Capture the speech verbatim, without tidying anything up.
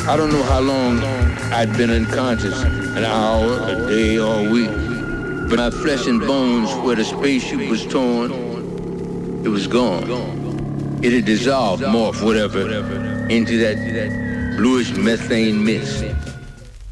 I don't know how long I'd been unconscious, an hour, a day, or a week. But my flesh and bones, where the spaceship was torn, it was gone. It had dissolved, morphed, whatever, into that bluish methane mist.